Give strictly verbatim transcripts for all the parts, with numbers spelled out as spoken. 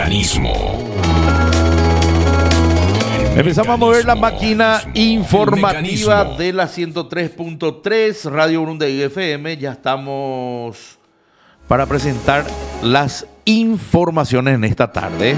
mecanismo. Empezamos a mover la máquina informativa mecanismo. de la ciento tres punto tres Radio Urunday F M. Ya estamos para presentar las informaciones en esta tarde.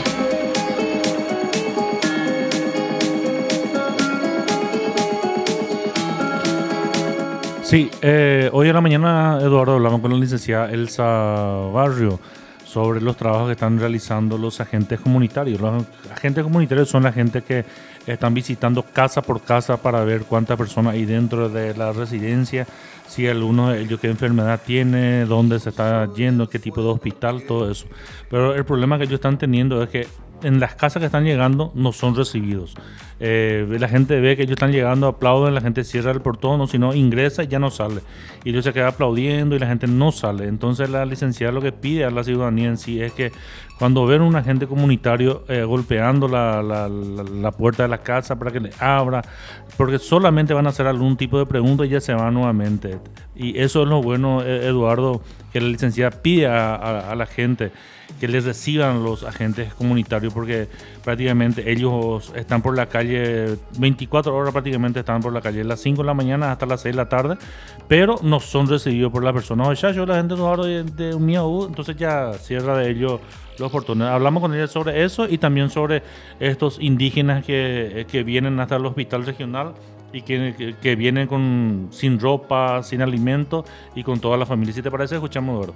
Sí, eh, hoy en la mañana, Eduardo, hablamos con la licenciada Elsa Barrio sobre los trabajos que están realizando los agentes comunitarios. Los agentes comunitarios son la gente que están visitando casa por casa para ver cuántas personas hay dentro de la residencia, si alguno de ellos qué enfermedad tiene, dónde se está yendo, qué tipo de hospital, todo eso. Pero el problema que ellos están teniendo es que en las casas que están llegando no son recibidos. Eh, la gente ve que ellos están llegando, aplauden, la gente cierra el portón, o si no ingresa y ya no sale. Y ellos se quedan aplaudiendo y la gente no sale. Entonces la licenciada lo que pide a la ciudadanía en sí es que cuando ven un agente comunitario eh, golpeando la, la, la, la puerta de la casa para que le abra, porque solamente van a hacer algún tipo de pregunta y ya se van nuevamente. Y eso es lo bueno, Eduardo, que la licenciada pide a, a, a la gente que les reciban los agentes comunitarios, porque prácticamente ellos están por la calle veinticuatro horas, prácticamente están por la calle de las cinco de la mañana hasta las seis de la tarde, pero no son recibidos por las personas. Oye, yo la gente de, de un mío, entonces ya cierra de ellos los portones. Hablamos con ella sobre eso y también sobre estos indígenas que, que vienen hasta el hospital regional y que, que, que vienen con, sin ropa, sin alimento y con toda la familia. Si te parece, escuchamos, Eduardo.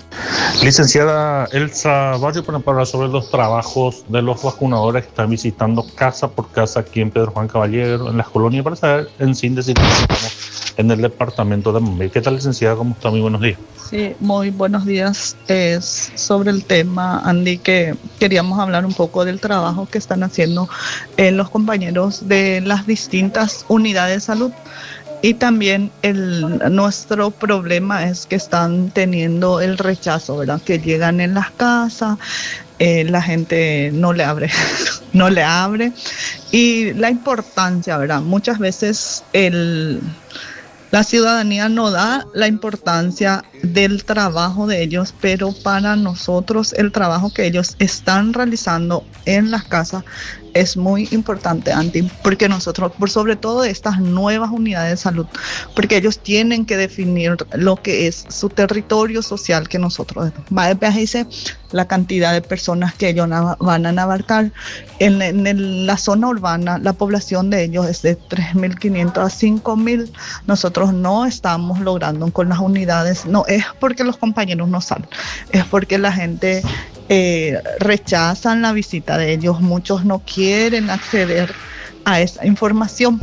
Licenciada Elsa Barrio, para hablar sobre los trabajos de los vacunadores que están visitando casa por casa aquí en Pedro Juan Caballero, en las colonias, para saber en síntesis cómo estamos en el departamento de Mumbai. ¿Qué tal, licenciada? ¿Cómo está? Muy buenos días. Sí, muy buenos días. Es sobre el tema, Andy, que queríamos hablar un poco del trabajo que están haciendo eh, los compañeros de las distintas unidades de salud. Y también el, nuestro problema es que están teniendo el rechazo, ¿verdad? Que llegan en las casas, eh, la gente no le abre, no le abre. Y la importancia, ¿verdad? Muchas veces el, la ciudadanía no da la importancia del trabajo de ellos, pero para nosotros el trabajo que ellos están realizando en las casas es muy importante, Andy, porque nosotros, por sobre todo estas nuevas unidades de salud, porque ellos tienen que definir lo que es su territorio social que nosotros, dice la cantidad de personas que ellos van a abarcar. En, en la zona urbana, la población de ellos es de tres mil quinientos a cinco mil. Nosotros no estamos logrando con las unidades, no es porque los compañeros no salen, es porque la gente Eh, rechazan la visita de ellos, muchos no quieren acceder a esa información.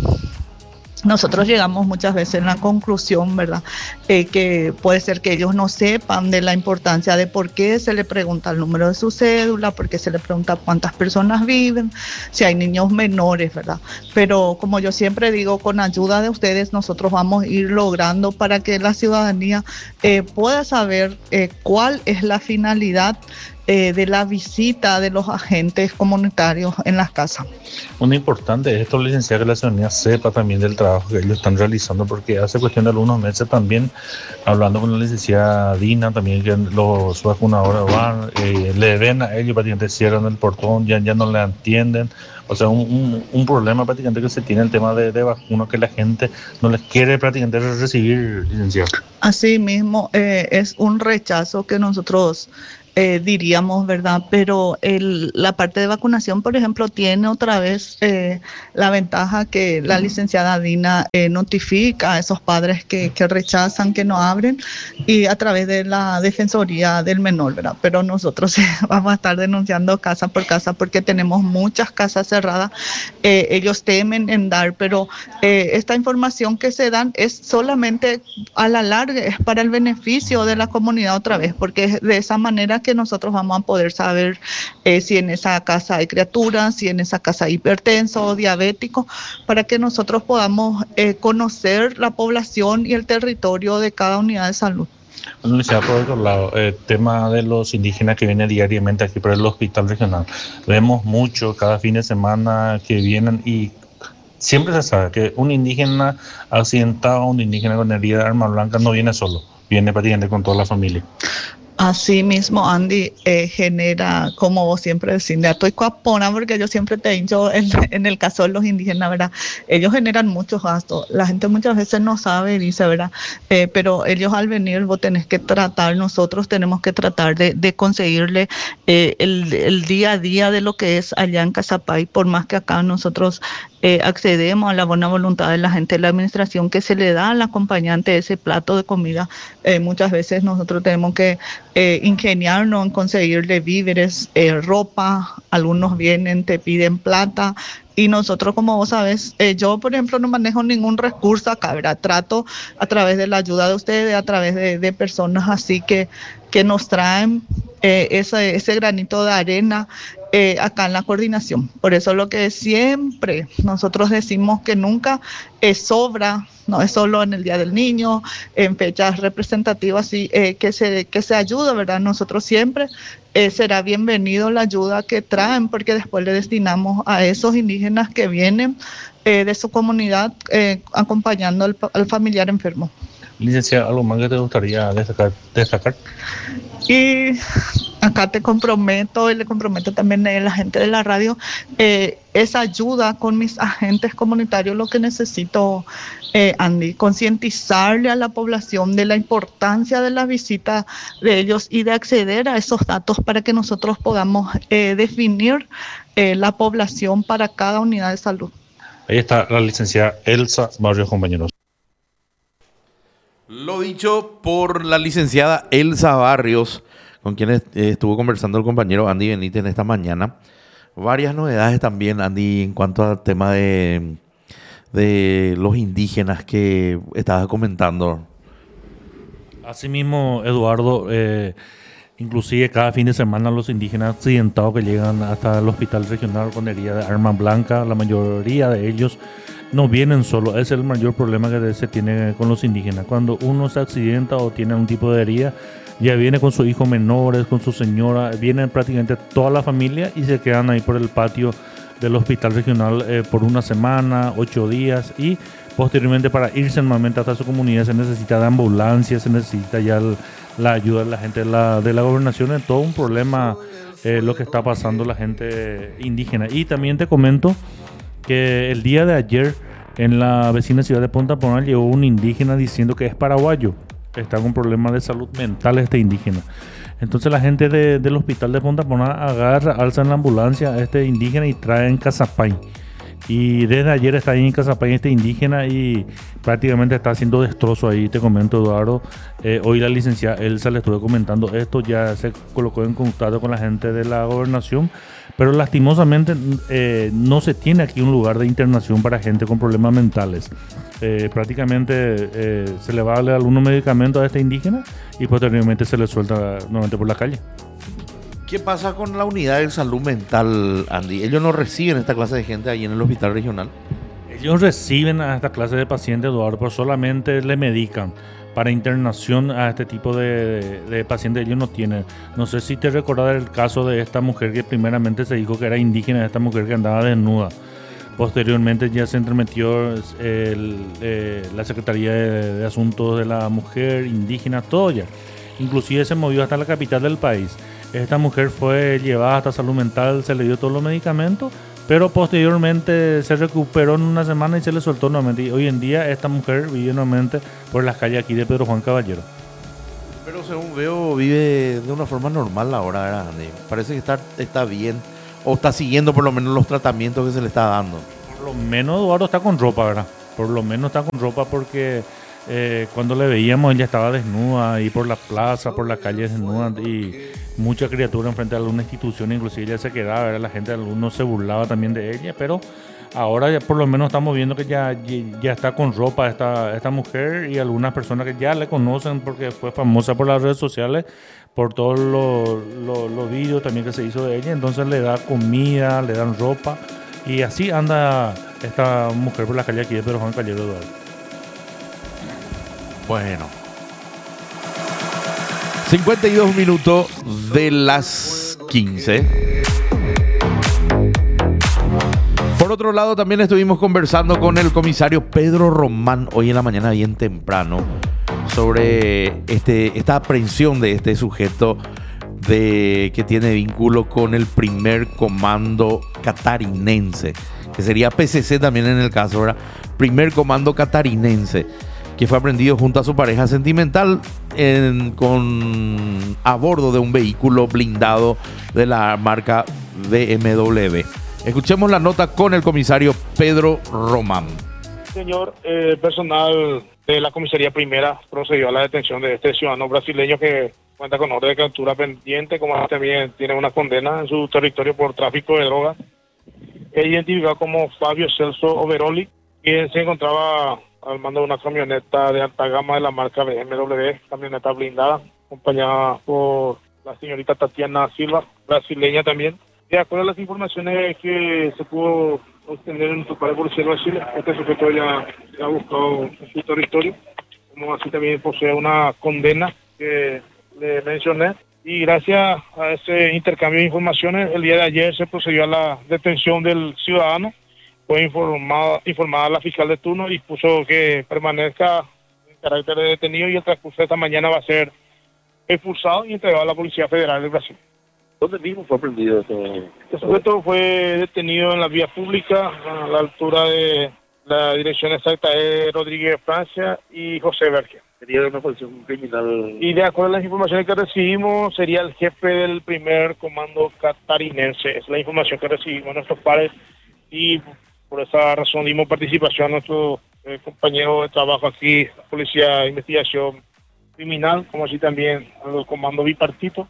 Nosotros llegamos muchas veces en la conclusión, ¿verdad? Eh, que puede ser que ellos no sepan de la importancia de por qué se le pregunta el número de su cédula, por qué se le pregunta cuántas personas viven, si hay niños menores, ¿verdad? Pero como yo siempre digo, con ayuda de ustedes nosotros vamos a ir logrando para que la ciudadanía eh, pueda saber eh, cuál es la finalidad Eh, de la visita de los agentes comunitarios en las casas. Muy importante esto, licenciada, que la ciudadanía sepa también del trabajo que ellos están realizando, porque hace cuestión de algunos meses también, hablando con la licenciada Dina, también que los vacunadores van, eh, le ven a ellos, prácticamente cierran el portón, ya, ya no le atienden. O sea, un, un, un problema prácticamente que se tiene el tema de, de vacunas, que la gente no les quiere prácticamente recibir, licenciado. Así mismo, eh, es un rechazo que nosotros Eh, diríamos, ¿verdad? Pero el, la parte de vacunación, por ejemplo, tiene otra vez eh, la ventaja que la licenciada Dina eh, notifica a esos padres que, que rechazan, que no abren, y a través de la Defensoría del Menor, ¿verdad? Pero nosotros eh, vamos a estar denunciando casa por casa porque tenemos muchas casas cerradas. Eh, ellos temen en dar, pero eh, esta información que se dan es solamente a la larga, es para el beneficio de la comunidad otra vez, porque de esa manera que nosotros vamos a poder saber eh, si en esa casa hay criaturas, si en esa casa hay hipertenso o diabético, para que nosotros podamos eh, conocer la población y el territorio de cada unidad de salud. Bueno, licenciada, por otro lado, el eh, tema de los indígenas que vienen diariamente aquí por el hospital regional. Vemos mucho cada fin de semana que vienen y siempre se sabe que un indígena accidentado, un indígena con herida de arma blanca no viene solo, viene prácticamente con toda la familia. Así mismo, Andy, eh, genera, como vos siempre decís, ya estoy coapona, porque yo siempre te he dicho, en, en el caso de los indígenas, ¿verdad? Ellos generan muchos gastos. La gente muchas veces no sabe, dice, ¿verdad? Eh, pero ellos al venir, vos tenés que tratar, nosotros tenemos que tratar de, de conseguirle eh, el, el día a día de lo que es allá en Cazapay, por más que acá nosotros eh, accedemos a la buena voluntad de la gente de la administración que se le da al acompañante ese plato de comida. Eh, muchas veces nosotros tenemos que Eh, ingeniarnos en conseguirle víveres, eh, ropa, algunos vienen, te piden plata, y nosotros, como vos sabés, eh, yo por ejemplo no manejo ningún recurso acá, ¿verdad? Trato a través de la ayuda de ustedes, a través de, de personas así que, que nos traen eh, ese, ese granito de arena eh, acá en la coordinación. Por eso lo que siempre nosotros decimos que nunca eh, sobra, no es solo en el Día del Niño, en fechas representativas, y, eh, que, se, que se ayuda, ¿verdad? Nosotros siempre eh, será bienvenido la ayuda que traen, porque después le destinamos a esos indígenas que vienen eh, de su comunidad eh, acompañando al, al familiar enfermo. Licenciada, ¿algo más que te gustaría destacar? destacar? Y acá te comprometo y le comprometo también a la gente de la radio, eh, esa ayuda con mis agentes comunitarios, lo que necesito, eh, Andy, concientizarle a la población de la importancia de la visita de ellos y de acceder a esos datos para que nosotros podamos eh, definir eh, la población para cada unidad de salud. Ahí está la licenciada Elsa Barrios, compañeros. Lo dicho por la licenciada Elsa Barrios, con quien est- estuvo conversando el compañero Andy Benítez en esta mañana. Varias novedades también, Andy, en cuanto al tema de, de los indígenas que estabas comentando. Asimismo, Eduardo, eh, inclusive cada fin de semana los indígenas accidentados que llegan hasta el Hospital Regional con herida de arma blanca, la mayoría de ellos no vienen solos. Ese es el mayor problema que se tiene con los indígenas. Cuando uno se accidenta o tiene un tipo de herida, ya viene con sus hijos menores, con su señora, vienen prácticamente toda la familia y se quedan ahí por el patio del Hospital Regional eh, por una semana, ocho días, y posteriormente para irse nuevamente hasta su comunidad se necesita de ambulancia, se necesita ya el, la ayuda de la gente de la, de la gobernación. Es todo un problema eh, lo que está pasando la gente indígena. Y también te comento que el día de ayer en la vecina ciudad de Punta Pona llegó un indígena diciendo que es paraguayo, que está con problemas de salud mental este indígena. Entonces la gente de, del hospital de Punta Pona agarra, alza en la ambulancia a este indígena y trae en Cazapay. Y desde ayer está ahí en Cazapay este indígena y prácticamente está haciendo destrozo ahí, te comento, Eduardo. Eh, hoy la licenciada Elsa le estuve comentando esto, ya se colocó en contacto con la gente de la gobernación, pero lastimosamente eh, no se tiene aquí un lugar de internación para gente con problemas mentales. Eh, prácticamente eh, se le va a dar algunos medicamentos a este indígena y posteriormente se le suelta nuevamente por la calle. ¿Qué pasa con la unidad de salud mental, Andy? ¿Ellos no reciben esta clase de gente ahí en el hospital regional? Ellos reciben a esta clase de pacientes, Eduardo, pero solamente le medican. Para internación a este tipo de, de, de pacientes ellos no tienen. No sé si te recordás el caso de esta mujer que primeramente se dijo que era indígena, esta mujer que andaba desnuda. Posteriormente ya se entremetió el, eh, la Secretaría de, de Asuntos de la Mujer, indígena, todo ya. Inclusive se movió hasta la capital del país. Esta mujer fue llevada hasta salud mental, se le dio todos los medicamentos, pero posteriormente se recuperó en una semana y se le soltó nuevamente. Y hoy en día esta mujer vive nuevamente por las calles aquí de Pedro Juan Caballero. Pero según veo, vive de una forma normal ahora, ¿verdad, Andy? Parece que está, está bien, o está siguiendo por lo menos los tratamientos que se le está dando. Por lo menos Eduardo está con ropa, ¿verdad? Por lo menos está con ropa porque eh, cuando le veíamos ella estaba desnuda ahí por la plaza, por la calle desnuda, y mucha criatura enfrente de alguna institución, inclusive ella se quedaba, ¿verdad? La gente, algunos se burlaba también de ella, pero ahora ya por lo menos estamos viendo que ya, ya está con ropa esta, esta mujer, y algunas personas que ya le conocen porque fue famosa por las redes sociales, por todos los lo, lo vídeos también que se hizo de ella. Entonces le da comida, le dan ropa, y así anda esta mujer por la calle aquí de Pedro Juan Caballero, Eduardo. Bueno, cincuenta y dos minutos de las quince. Por otro lado, también estuvimos conversando con el comisario Pedro Román hoy en la mañana bien temprano sobre este, esta aprehensión de este sujeto de, que tiene vínculo con el primer comando catarinense, que sería P C C también en el caso, ¿verdad? Primer comando catarinense, que fue aprendido junto a su pareja sentimental en, con, a bordo de un vehículo blindado de la marca B M W. Escuchemos la nota con el comisario Pedro Román. Señor, el eh, personal de la comisaría primera procedió a la detención de este ciudadano brasileño que cuenta con orden de captura pendiente, como también tiene una condena en su territorio por tráfico de drogas. Es identificado como Fabio Celso Overoli, quien se encontraba al mando de una camioneta de alta gama de la marca B M W, camioneta blindada, acompañada por la señorita Tatiana Silva, brasileña también. De acuerdo a las informaciones que se pudo obtener en su par de policía de Brasil, este sujeto ya, ya ha buscado en su territorio, como así también posee una condena que le mencioné. Y gracias a ese intercambio de informaciones, el día de ayer se procedió a la detención del ciudadano. Fue informada, informada la fiscal de turno y dispuso que permanezca en carácter de detenido, y el transcurso de esta mañana va a ser expulsado y entregado a la Policía Federal del Brasil. ¿Dónde mismo fue aprendido este? Este sujeto fue detenido en la vía pública a la altura de la dirección exacta de Rodríguez Francia y José Verge. Sería una posición criminal. Y de acuerdo a las informaciones que recibimos, sería el jefe del primer comando catarinense. Es la información que recibimos nuestros pares, y por esa razón dimos participación a nuestro eh, compañero de trabajo aquí, Policía de Investigación Criminal, como así también al comando bipartito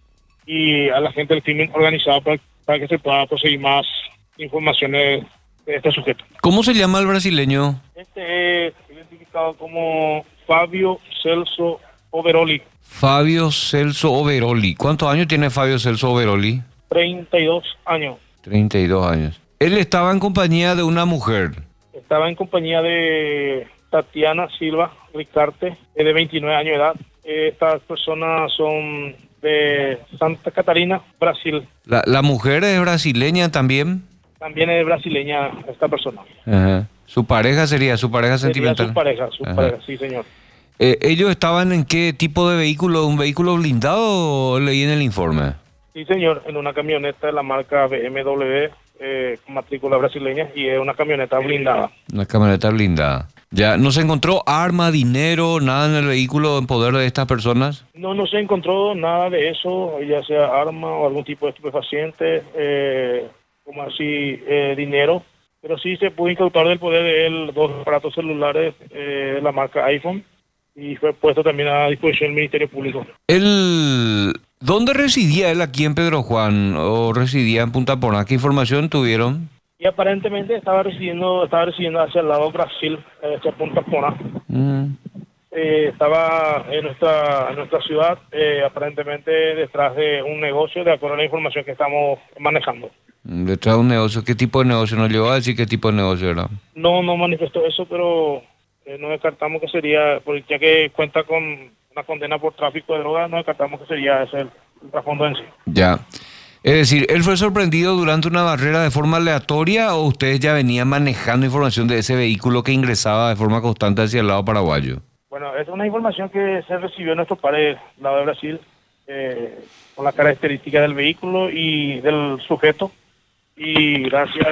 y a la gente del crimen organizado para, para que se pueda conseguir más informaciones de este sujeto. ¿Cómo se llama el brasileño? Este es identificado como Fabio Celso Overoli. Fabio Celso Overoli. ¿Cuántos años tiene Fabio Celso Overoli? treinta y dos años. treinta y dos años. Él estaba en compañía de una mujer. Estaba en compañía de Tatiana Silva Ricarte, de veintinueve años de edad. Estas personas son de Santa Catarina, Brasil. ¿La, la mujer es brasileña también? También es brasileña esta persona. Ajá. ¿Su pareja sería, su pareja Sería sentimental? su pareja, su Ajá. pareja, sí señor. Eh, ¿Ellos estaban en qué tipo de vehículo? ¿Un vehículo blindado o leí en el informe? Sí señor, en una camioneta de la marca B M W, eh, con matrícula brasileña, y es una camioneta blindada. Una camioneta blindada. Ya, ¿no se encontró arma, dinero, nada en el vehículo en poder de estas personas? No, no se encontró nada de eso, ya sea arma o algún tipo de estupefaciente, eh, como así eh, dinero, pero sí se pudo incautar del poder de él dos aparatos celulares eh, de la marca iPhone, y fue puesto también a disposición del Ministerio Público. Él, ¿dónde residía él aquí en Pedro Juan o residía en Punta Porá? ¿Qué información tuvieron? Y aparentemente estaba residiendo, estaba residiendo hacia el lado Brasil, eh, hacia Punta Porá. Mm. Eh, estaba en nuestra, en nuestra ciudad, eh, aparentemente detrás de un negocio, de acuerdo a la información que estamos manejando. Detrás de un negocio. ¿Qué tipo de negocio? ¿Nos llegó a decir qué tipo de negocio era? No, no manifestó eso, pero eh, no descartamos que sería, porque ya que cuenta con una condena por tráfico de drogas, no descartamos que sería ese el, el trasfondo en sí. Ya. Es decir, ¿él fue sorprendido durante una barrera de forma aleatoria o ustedes ya venían manejando información de ese vehículo que ingresaba de forma constante hacia el lado paraguayo? Bueno, es una información que se recibió en nuestro par del lado de Brasil, eh, con las características del vehículo y del sujeto, y gracias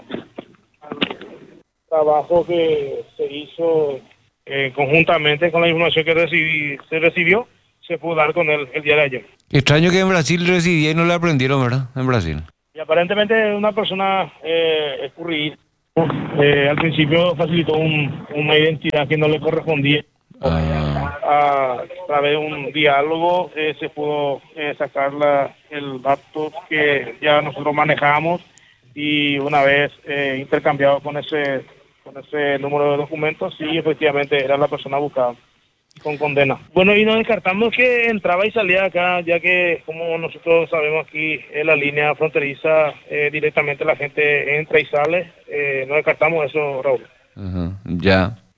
al trabajo que se hizo eh, conjuntamente con la información que recibí, se recibió, se pudo dar con él el día de ayer. Extraño que en Brasil residía y no le aprendieron, ¿verdad? En Brasil. Y aparentemente una persona eh, escurridida. Eh, al principio facilitó un, una identidad que no le correspondía. Ah. A través de un diálogo eh, se pudo eh, sacar la, el dato que ya nosotros manejamos, y una vez eh, intercambiado con ese, con ese número de documentos, sí, efectivamente era la persona buscada con condena. Bueno, y no descartamos que entraba y salía acá, ya que, como nosotros sabemos aquí, en la línea fronteriza, eh, directamente la gente entra y sale. Eh, no descartamos eso, Raúl. Ajá. Ya.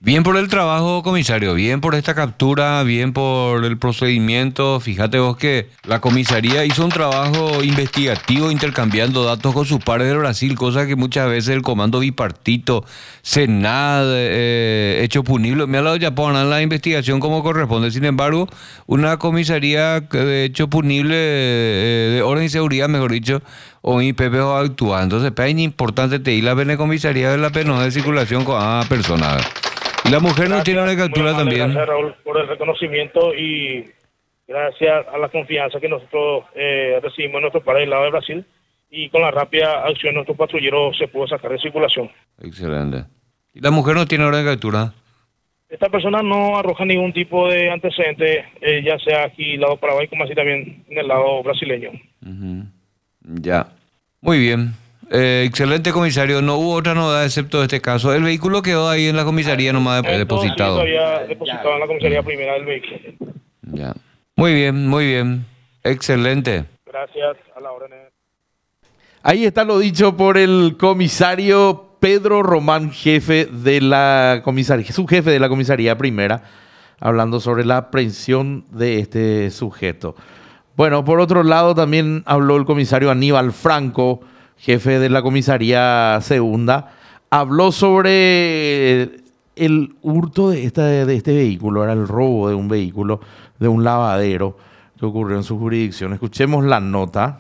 Bien por el trabajo, comisario, bien por esta captura, bien por el procedimiento. Fíjate vos que la comisaría hizo un trabajo investigativo intercambiando datos con sus pares de Brasil, cosa que muchas veces el comando bipartito, Senad, eh, hecho punible, me ha dado ya poner la investigación como corresponde. Sin embargo, una comisaría de hecho punible eh, de orden y seguridad, mejor dicho, o I P P o actuar. Entonces, es importante te ir la pena comisaría de la pena de circulación con a personas. Y la mujer no tiene una captura Muy amable, también. Gracias, Raúl, por el reconocimiento y gracias a la confianza que nosotros eh, recibimos en nuestro país, del lado de Brasil, y con la rápida acción nuestro patrullero se pudo sacar de circulación. Excelente. ¿Y la mujer no tiene orden de captura? Esta persona no arroja ningún tipo de antecedente, eh, ya sea aquí lado Paraguay como así también en el lado brasileño. Uh-huh. Ya. Muy bien. Eh, excelente, comisario. No hubo otra novedad excepto este caso. El vehículo quedó ahí en la comisaría nomás de- depositado. Sí, todavía depositado en la comisaría primera del vehículo. Ya. Muy bien, muy bien. Excelente. Gracias, a la orden. Ahí está lo dicho por el comisario Pedro Román, jefe de la comisaría, su jefe de la comisaría primera, hablando sobre la aprehensión de este sujeto. Bueno, por otro lado también habló el comisario Aníbal Franco, jefe de la comisaría segunda, habló sobre el hurto de, esta, de este vehículo, era el robo de un vehículo, de un lavadero que ocurrió en su jurisdicción. Escuchemos la nota.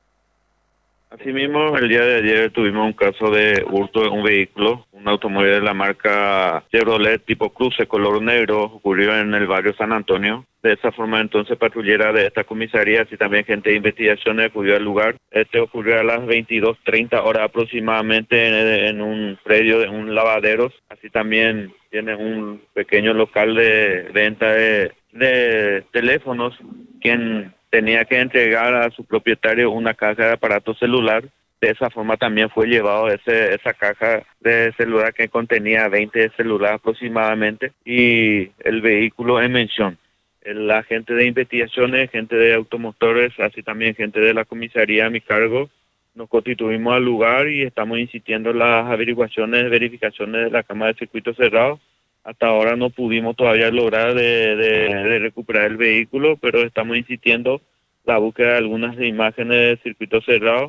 Asimismo, el día de ayer tuvimos un caso de hurto de un vehículo, un automóvil de la marca Chevrolet tipo Cruze color negro, ocurrió en el barrio San Antonio. De esa forma, entonces, patrullera de esta comisaría, así también gente de investigaciones acudió al lugar. Este ocurrió a las veintidós treinta horas aproximadamente en, en un predio de un lavadero. Así también tiene un pequeño local de venta de, de teléfonos, quien tenía que entregar a su propietario una caja de aparato celular. De esa forma también fue llevado ese, esa caja de celular que contenía veinte celulares aproximadamente y el vehículo en mención. La gente de investigaciones, gente de automotores, así también gente de la comisaría a mi cargo, nos constituimos al lugar y estamos insistiendo en las averiguaciones, verificaciones de la cámara de circuito cerrado. Hasta ahora no pudimos todavía lograr de, de, de recuperar el vehículo, pero estamos insistiendo la búsqueda de algunas imágenes de circuito cerrado.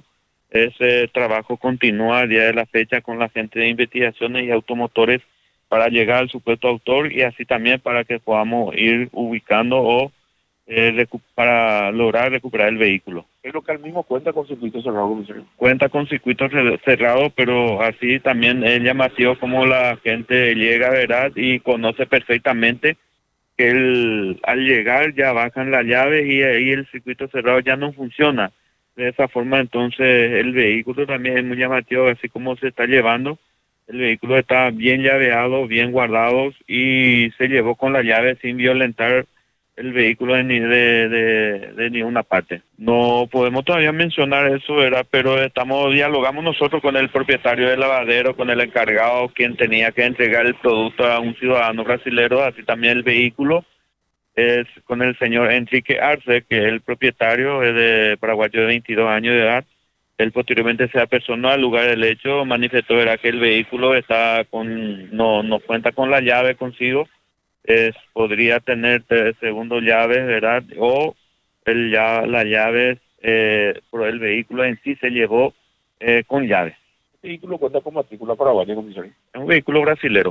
Ese trabajo continúa al día de la fecha con la gente de investigaciones y automotores para llegar al supuesto autor y así también para que podamos ir ubicando o eh, recu- para lograr recuperar el vehículo. ¿El local mismo cuenta con circuito cerrado, comisario? Cuenta con circuito cer- cerrado, pero así también es llamativo como la gente llega, ¿verdad? Y conoce perfectamente que el, al llegar ya bajan las llaves y ahí el circuito cerrado ya no funciona. De esa forma, entonces, el vehículo también es muy llamativo, así como se está llevando. El vehículo está bien llaveado, bien guardado y se llevó con la llave sin violentar el vehículo de, ni, de, de, de ninguna parte. No podemos todavía mencionar eso, ¿verdad? Pero estamos dialogamos nosotros con el propietario del lavadero, con el encargado, quien tenía que entregar el producto a un ciudadano brasilero, así también el vehículo. Es con el señor Enrique Arce, que es el propietario, es de paraguayo de veintidós años de edad. Él posteriormente se apersonó al lugar del hecho, manifestó era que el vehículo está con no no cuenta con la llave consigo, es podría tener eh, segundo llaves, ¿verdad? O el ya la llave eh, por el vehículo en sí se llevó eh, con llaves. ¿El vehículo cuenta con matrícula paraguaya, comisario? Es un vehículo brasilero.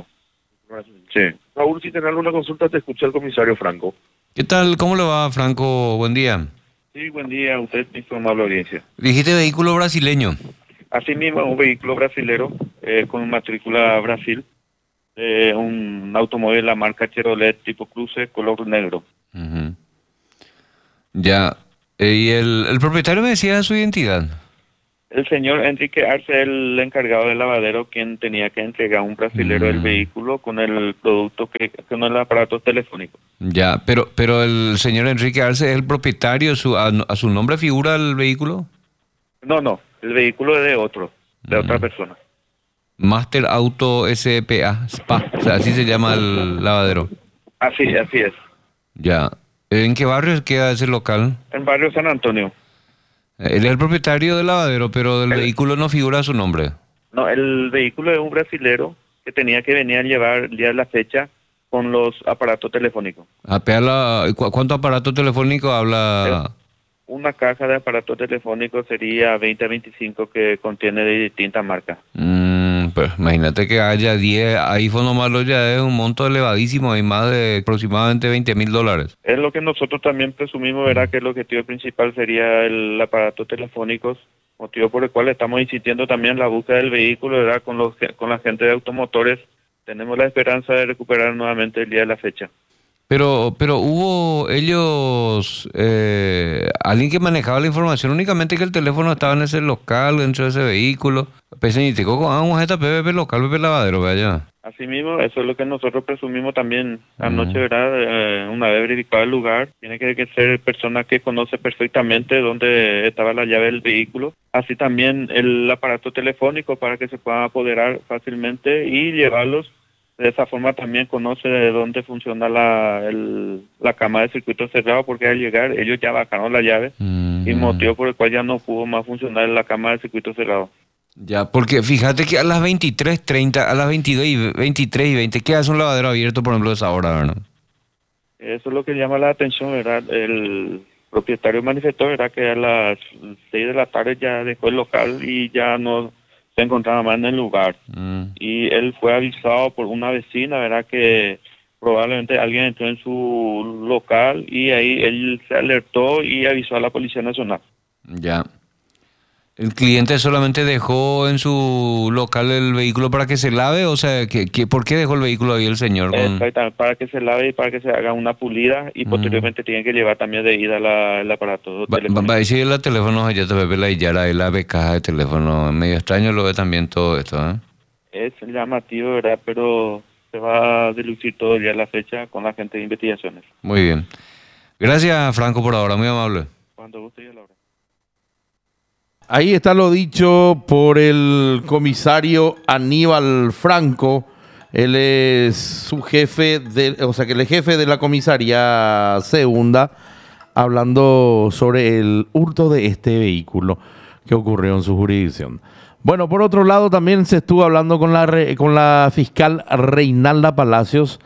Sí. Raúl, si tenés alguna consulta, te escucha el comisario Franco. ¿Qué tal? ¿Cómo le va, Franco? Buen día. Sí, buen día, usted es mi amable audiencia. Dijiste vehículo brasileño. Asimismo, un vehículo brasilero eh, con matrícula Brasil, eh, un automóvil de la marca Chevrolet tipo Cruze color negro. Uh-huh. Ya. Eh, ¿Y el, el propietario me decía su identidad? El señor Enrique Arce, el encargado del lavadero, quien tenía que entregar a un brasilero Mm. el vehículo con el producto, que con el aparato telefónico. Ya, pero pero el señor Enrique Arce es el propietario, su, a, a su nombre figura el vehículo. No, no, el vehículo es de otro, de Mm. otra persona. Master Auto S P A, S P A, o sea, así se llama el lavadero. Así, así es. Ya. ¿En qué barrio queda ese local? En barrio San Antonio. Él es el propietario del lavadero, pero del El- vehículo no figura su nombre. No, el vehículo es un brasilero que tenía que venir a llevar el día de la fecha con los aparatos telefónicos. Apea la- ¿cu- ¿Cuánto aparato telefónico habla? Una caja de aparatos telefónicos sería veinte a veinticinco que contiene de distintas marcas. Mm, pues imagínate que haya diez iPhone nomás, lo ya es un monto elevadísimo, hay más de aproximadamente veinte mil dólares. Es lo que nosotros también presumimos, ¿verdad? Que el objetivo principal sería el aparato telefónicos, motivo por el cual estamos insistiendo también en la búsqueda del vehículo, ¿verdad? Con, los, con la gente de automotores, tenemos la esperanza de recuperar nuevamente el día de la fecha. Pero, pero hubo ellos, eh, alguien que manejaba la información únicamente que el teléfono estaba en ese local, dentro de ese vehículo. Pese y te coco, vamos a esta P P P local, P P lavadero, vaya. Asimismo, eso es lo que nosotros presumimos también anoche, Mm. ¿verdad? Eh, una vez verificado el lugar, tiene que, que ser persona que conoce perfectamente dónde estaba la llave del vehículo. Así también el aparato telefónico para que se puedan apoderar fácilmente y llevarlos. De esa forma también conoce de dónde funciona la, el, la cama de circuito cerrado, porque al llegar ellos ya bajaron la llave Mm. y motivo por el cual ya no pudo más funcionar la cama de circuito cerrado. Ya, porque fíjate que a las veintitrés treinta, a las veintidós y veintitrés y veinte, ¿qué hace un lavadero abierto, por ejemplo, a esa hora, verdad? Eso es lo que llama la atención, ¿verdad? El propietario manifestó, ¿verdad? Que a las seis de la tarde ya dejó el local y ya no se encontraba más en el lugar. Mm. Y él fue avisado por una vecina, ¿verdad? Que probablemente alguien entró en su local y ahí él se alertó y avisó a la Policía Nacional. Ya. ¿El cliente solamente dejó en su local el vehículo para que se lave? O sea, ¿qué, qué, ¿por qué dejó el vehículo ahí el señor? Con... Exactamente, para que se lave y para que se haga una pulida y Mm. posteriormente tienen que llevar también de ida la, el aparato Va, telefónico. va a decir el teléfono, allá te ve la Yara y la caja de teléfono. Medio extraño lo ve también todo esto, ¿eh? Es llamativo, ¿verdad? Pero se va a dilucir todo el día la fecha con la gente de investigaciones. Muy bien. Gracias, Franco, por ahora. Muy amable. Cuando guste y a la hora. Ahí está lo dicho por el comisario Aníbal Franco. Él es su jefe, de, o sea que él es jefe de la comisaría segunda, hablando sobre el hurto de este vehículo que ocurrió en su jurisdicción. Bueno, por otro lado también se estuvo hablando con la, re, con la fiscal Reinalda Palacios,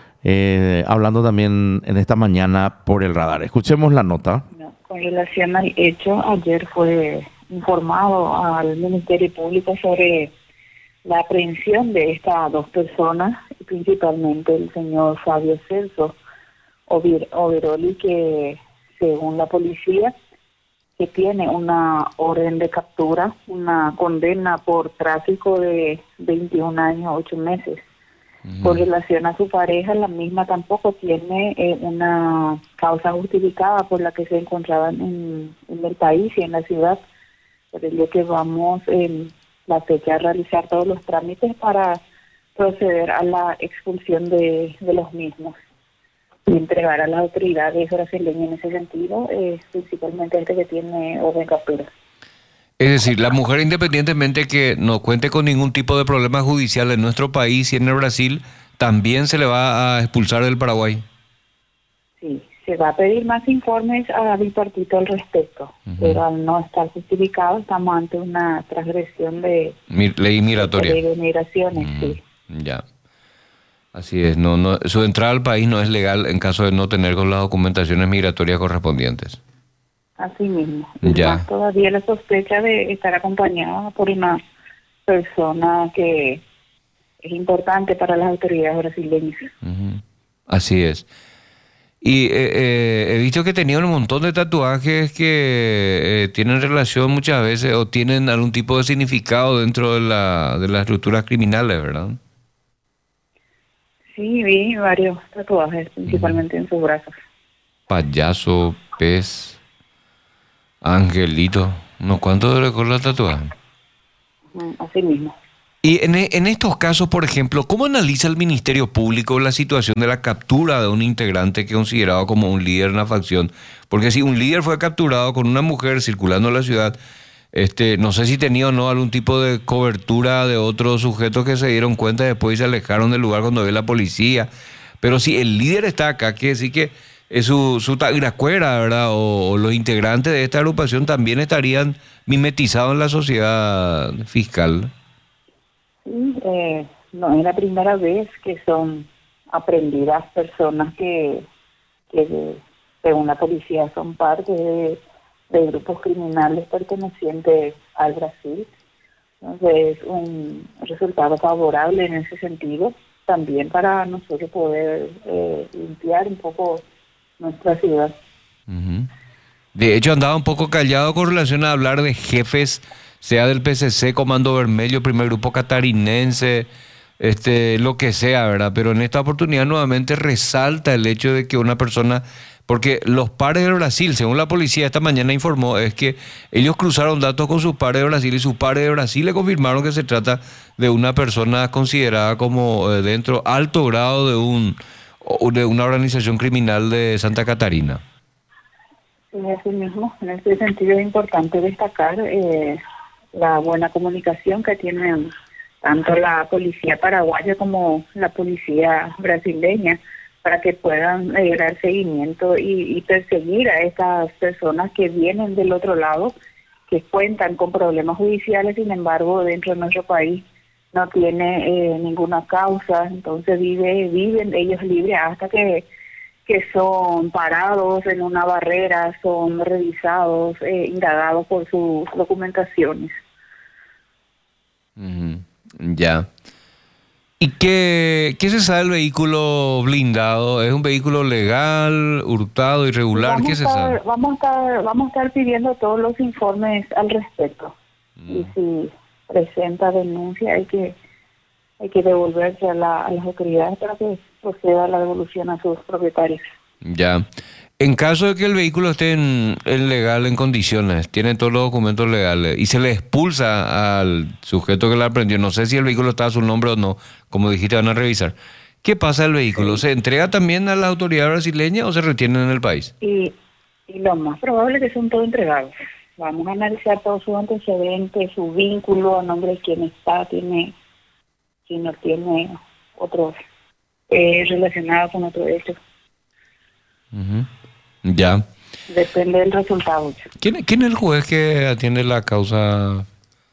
eh, hablando también en esta mañana por el radar. Escuchemos la nota. No, con relación al hecho, ayer fue informado al Ministerio Público sobre la aprehensión de estas dos personas, principalmente el señor Fabio Celso Over- Overoli, que según la policía, que tiene una orden de captura, una condena por tráfico de veintiún años, ocho meses. Uh-huh. Con relación a su pareja, la misma tampoco tiene eh, una causa justificada por la que se encontraban en, en el país y en la ciudad. Por ello que vamos en la fecha a realizar todos los trámites para proceder a la expulsión de, de los mismos y entregar a las autoridades brasileñas en ese sentido, eh, principalmente este que tiene orden de captura. Es decir, la mujer, independientemente que no cuente con ningún tipo de problema judicial en nuestro país y en el Brasil, también se le va a expulsar del Paraguay. Sí, se va a pedir más informes a bipartito al respecto, uh-huh. pero al no estar justificado estamos ante una transgresión de Mi, ley migratoria. De, de migraciones, uh-huh. sí. Ya. Así es, no, no, su entrada al país no es legal en caso de no tener con las documentaciones migratorias correspondientes. Así mismo. Y ya. Más todavía la sospecha de estar acompañada por una persona que es importante para las autoridades brasileñas. Uh-huh. Así es. Y eh, eh, he visto que tenían un montón de tatuajes que eh, tienen relación muchas veces o tienen algún tipo de significado dentro de la de las estructuras criminales, ¿verdad? Sí, vi varios tatuajes, principalmente uh-huh. en sus brazos. Payaso, pez, angelito, ¿no? ¿Cuánto recuerda el tatuaje? Uh, así mismo. Y en, en estos casos, por ejemplo, ¿cómo analiza el Ministerio Público la situación de la captura de un integrante que es considerado como un líder en la facción? Porque si un líder fue capturado con una mujer circulando en la ciudad, este, no sé si tenía o no algún tipo de cobertura de otros sujetos que se dieron cuenta después y se alejaron del lugar cuando ve la policía. Pero si el líder está acá, quiere decir que es su, su tagracuera, ¿verdad? O, o los integrantes de esta agrupación también estarían mimetizados en la sociedad fiscal. Sí, eh, no es la primera vez que son aprendidas personas que, que según la policía son parte de, de grupos criminales pertenecientes al Brasil. Entonces es un resultado favorable en ese sentido, también para nosotros poder eh, limpiar un poco nuestra ciudad. Uh-huh. De hecho, andaba un poco callado con relación a hablar de jefes, sea del P C C, Comando Vermelho, Primer Grupo Catarinense, este, lo que sea, ¿verdad? Pero en esta oportunidad nuevamente resalta el hecho de que una persona, porque los pares de Brasil, según la policía esta mañana informó, es que ellos cruzaron datos con sus pares de Brasil y sus pares de Brasil le confirmaron que se trata de una persona considerada como eh, dentro alto grado de un de una organización criminal de Santa Catarina. Sí, así mismo. En este sentido es importante destacar eh, la buena comunicación que tienen tanto la policía paraguaya como la policía brasileña para que puedan eh, dar seguimiento y, y perseguir a estas personas que vienen del otro lado, que cuentan con problemas judiciales, sin embargo, dentro de nuestro país no tiene eh, ninguna causa, entonces vive viven ellos libres hasta que que son parados en una barrera, son revisados, eh, indagados por sus documentaciones. Uh-huh. Ya. ¿Y qué, qué se sabe del vehículo blindado? ¿Es un vehículo legal, hurtado, irregular? Vamos ¿Qué se estar, sabe? Vamos a estar, vamos a estar pidiendo todos los informes al respecto. Mm. Y si presenta denuncia hay que hay que devolverse a, la, a las autoridades para que proceda la devolución a sus propietarios. Ya. En caso de que el vehículo esté en, en legal, en condiciones, tiene todos los documentos legales y se le expulsa al sujeto que la aprendió, no sé si el vehículo está a su nombre o no, como dijiste, van a revisar. ¿Qué pasa al vehículo? ¿Se entrega también a la autoridad brasileña o se retiene en el país? Y, y lo más probable es que son todos entregados. Vamos a analizar todos sus antecedentes, su vínculo, a nombre de quién está, tiene, si no tiene otros eh, relacionados con otro hecho. Uh-huh. Ya. Depende del resultado. ¿Quién, ¿Quién es el juez que atiende la causa?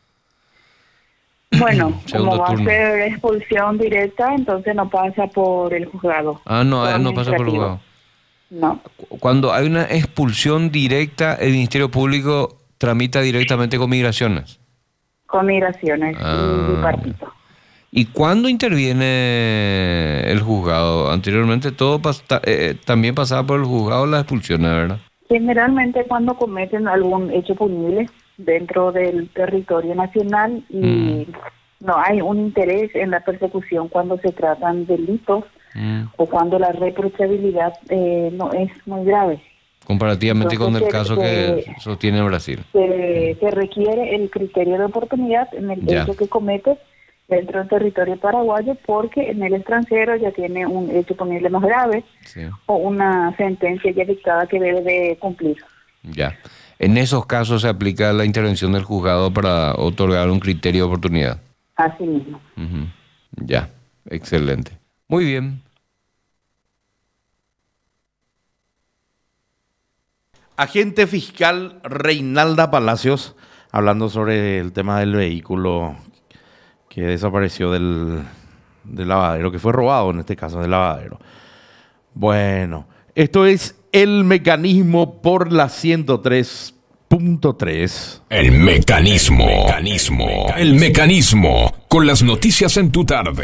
Bueno, como va turno. a ser expulsión directa, entonces no pasa por el juzgado. Ah, no, eh, no pasa por el juzgado. No. Cuando hay una expulsión directa, el Ministerio Público tramita directamente con migraciones. Con migraciones ah. y bipartito. ¿Y cuándo interviene el juzgado? Anteriormente todo pasa, eh, también pasaba por el juzgado la expulsión, ¿verdad? Generalmente cuando cometen algún hecho punible dentro del territorio nacional y mm. no hay un interés en la persecución cuando se tratan delitos mm. o cuando la reprochabilidad eh, no es muy grave. Comparativamente Entonces, con el se, caso se, que sostiene Brasil. Se, se requiere el criterio de oportunidad en el ya. hecho que comete dentro del territorio paraguayo, porque en el extranjero ya tiene un hecho punible más grave sí. o una sentencia ya dictada que debe de cumplir. Ya. En esos casos se aplica la intervención del juzgado para otorgar un criterio de oportunidad. Así mismo. Uh-huh. Ya, excelente. Muy bien. Agente fiscal Reinalda Palacios, hablando sobre el tema del vehículo que desapareció del, del lavadero, que fue robado en este caso del lavadero. Bueno, esto es El Mecanismo por la ciento tres punto tres. El Mecanismo. El Mecanismo. El Mecanismo, con las noticias en tu tarde.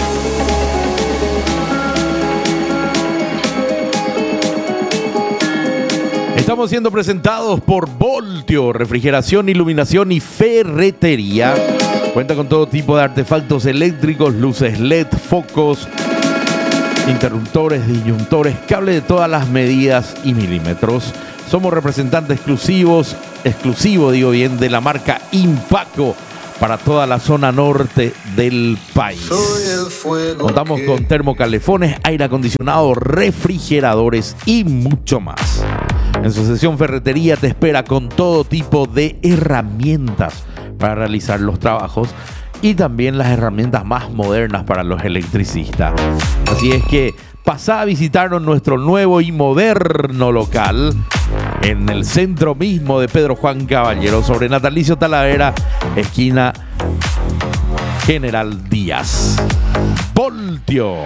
Estamos siendo presentados por Voltio, refrigeración, iluminación y ferretería. Cuenta con todo tipo de artefactos eléctricos, luces L E D, focos, interruptores, disyuntores, cables de todas las medidas y milímetros. Somos representantes exclusivos, exclusivo digo bien, de la marca Impaco para toda la zona norte del país. Contamos con termocalefones, aire acondicionado, refrigeradores y mucho más. En su sección ferretería te espera con todo tipo de herramientas para realizar los trabajos y también las herramientas más modernas para los electricistas. Así es que pasá a visitarnos nuestro nuevo y moderno local en el centro mismo de Pedro Juan Caballero, sobre Natalicio Talavera, esquina General Díaz. Voltio.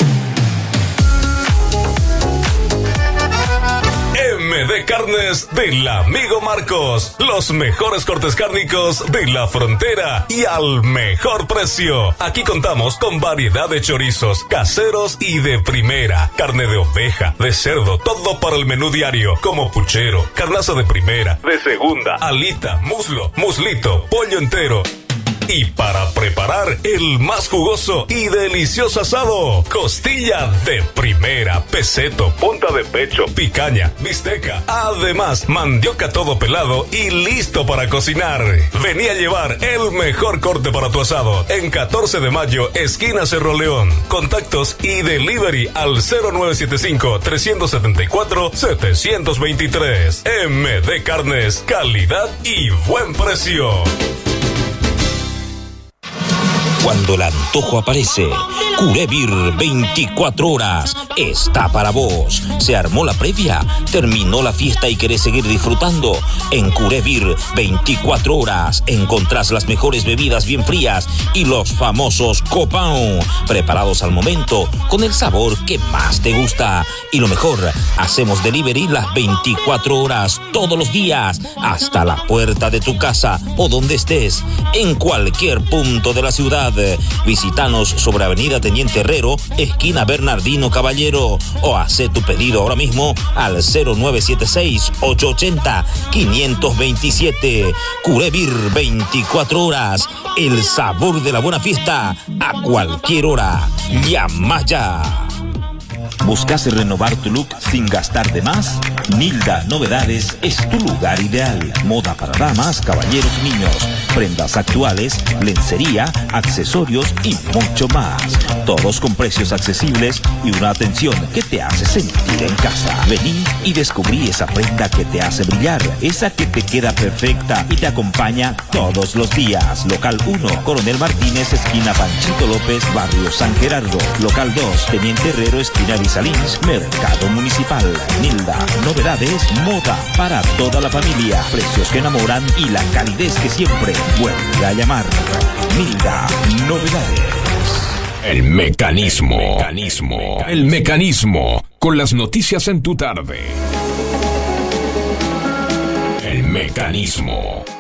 M D Carnes del amigo Marcos. Los mejores cortes cárnicos de la frontera y al mejor precio. Aquí contamos con variedad de chorizos caseros y de primera. Carne de oveja, de cerdo, todo para el menú diario. Como puchero, carnaza de primera, de segunda, alita, muslo, muslito, pollo entero. Y para preparar el más jugoso y delicioso asado, costilla de primera, peseto, punta de pecho, picaña, bisteca. Además, mandioca todo pelado y listo para cocinar. Vení a llevar el mejor corte para tu asado en catorce de mayo, esquina Cerro León. Contactos y delivery al cero nueve siete cinco, tres siete cuatro, siete dos tres. M D Carnes, calidad y buen precio. Cuando el antojo aparece, Curevir veinticuatro horas está para vos. Se armó la previa, terminó la fiesta y querés seguir disfrutando. En Curevir veinticuatro horas encontrás las mejores bebidas bien frías y los famosos copão, preparados al momento con el sabor que más te gusta. Y lo mejor, hacemos delivery las veinticuatro horas todos los días hasta la puerta de tu casa o donde estés, en cualquier punto de la ciudad. Visítanos sobre Avenida Teniente Herrero, esquina Bernardino Caballero, o hace tu pedido ahora mismo al cero nueve siete seis, ocho ocho cero, cinco dos siete. Curevir veinticuatro horas, el sabor de la buena fiesta a cualquier hora. Llama ya. ¿Buscas renovar tu look sin gastar de más? Nilda Novedades es tu lugar ideal. Moda para damas, caballeros y niños. Prendas actuales, lencería, accesorios y mucho más. Todos con precios accesibles y una atención que te hace sentir en casa. Vení y descubrí esa prenda que te hace brillar. Esa que te queda perfecta y te acompaña todos los días. Local uno, Coronel Martínez, esquina Panchito López, barrio San Gerardo. Local dos, Teniente Herrero, esquina Salins, Mercado Municipal. Nilda Novedades, moda para toda la familia, precios que enamoran y la calidez que siempre vuelve a llamar. Nilda Novedades. El mecanismo. El mecanismo. El mecanismo. Con las noticias en tu tarde. El mecanismo.